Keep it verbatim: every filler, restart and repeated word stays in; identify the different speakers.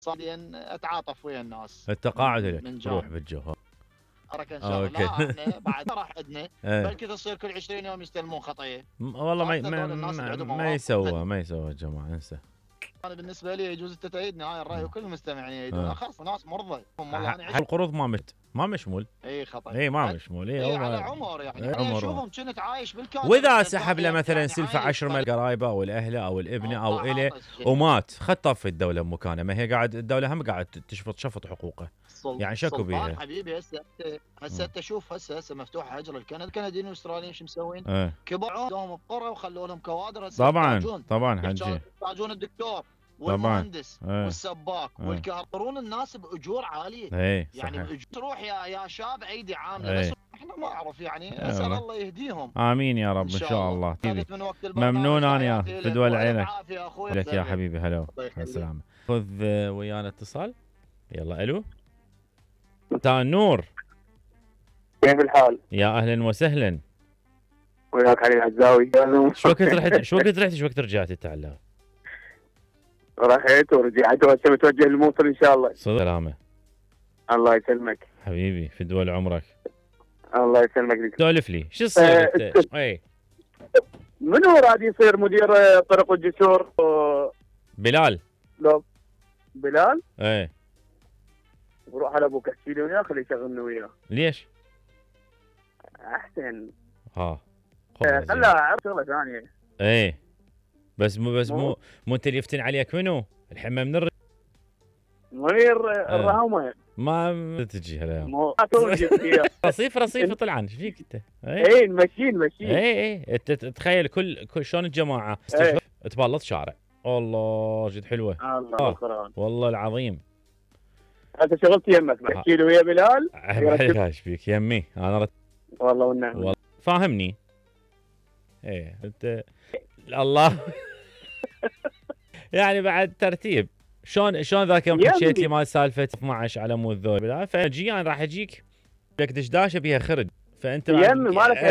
Speaker 1: صادين اتعاطف ويا الناس.
Speaker 2: التقاعد لك روح بالجو.
Speaker 1: حركه ان شاء الله. لا احنا بعد راح عندنا بلكي تصير كل عشرين يوم يستلمون خطيه.
Speaker 2: والله ما ما, ما, ما يسوى ما يسوى يا جماعه انسى.
Speaker 1: انا بالنسبه لي يجوز انت تأيدني هاي الراي وكل المستمعين يأيدون. خلاص ناس مرضى والله انا
Speaker 2: القروض ما مت ما مشمول.
Speaker 1: اي خطا
Speaker 2: اي ما مشمول. اي
Speaker 1: إيه على عمر يعني انا اشوفهم كنت عايش بالكامل.
Speaker 2: واذا سحب له مثلا سلفه عشر مال قرايبه او الاهله او الابنه او اله ومات خطف في الدوله بمكانه. ما هي قاعد الدوله هم قاعد تشفط شفط حقوقه يعني شكو بيها.
Speaker 1: حبيبي هسه هسه انت شوف هسه هسه مفتوح هجر الكندا. الكنديين والاستراليين شو مسوين؟
Speaker 2: اه.
Speaker 1: كبروا عندهم بقرى وخلوا لهم كوادر.
Speaker 2: طبعا طبعا حجي
Speaker 1: يحتاجون الدكتور والمهندس اه. والسباك اه. والكهربون الناس باجور عاليه.
Speaker 2: ايه
Speaker 1: يعني باجور تروح يا يا شاب ايدي عامله.
Speaker 2: ايه.
Speaker 1: بس احنا ما اعرف يعني اسال الله يهديهم.
Speaker 2: امين يا رب ان شاء الله. ممنون انا يا فدوى العينك لك يا حبيبي. هلا السلامه. خذ ويانا اتصال. يلا الو مساء النور.
Speaker 3: كيف الحال؟
Speaker 2: يا اهلا وسهلا.
Speaker 3: وياك علي العزاوي.
Speaker 2: شو وقت رحت شو وقت رحت شو وقت رجعت تعال؟
Speaker 3: رحت ورجعت وهسه متوجه للموصل ان شاء الله.
Speaker 2: سلامة.
Speaker 3: الله يسلمك
Speaker 2: حبيبي في دول عمرك.
Speaker 3: الله يسلمك.
Speaker 2: سولف لي شو تصير انت؟ اي
Speaker 3: منو راد يصير مدير طرق والجسور؟
Speaker 2: بلال.
Speaker 3: لو بلال؟
Speaker 2: ايه
Speaker 3: بروح على ابوك احكي لي وياه خليه يشغلني وياه.
Speaker 2: ليش؟
Speaker 3: احسن.
Speaker 2: ها
Speaker 3: خلها شغله ثانيه.
Speaker 2: ايه بس مو بس مو مو انت اللي يفتن عليك منو؟ الحين من الر...
Speaker 3: منير الرهومه.
Speaker 2: ما تجي هلا
Speaker 3: مو
Speaker 2: رصيف رصيف طلعان ايش فيك انت؟
Speaker 3: اي نمشي نمشي.
Speaker 2: اي اي انت تتخيل كل, كل شلون الجماعه
Speaker 3: ايه.
Speaker 2: تبلط شارع. الله جد حلوه.
Speaker 3: الله القرآن
Speaker 2: والله العظيم.
Speaker 3: انت شغلت يمك بحكي له ويا بلال.
Speaker 2: ايش فيك يمي انا رت...
Speaker 3: والله والنعم
Speaker 2: والله فاهمني. ايه انت الله يعني بعد ترتيب شلون شلون ذاك يوم حكيت لي مال سالفه اثنعش على مود ذول فاجي انا راح اجيك لك دشداشه بيها خرج فانت
Speaker 3: يمي ما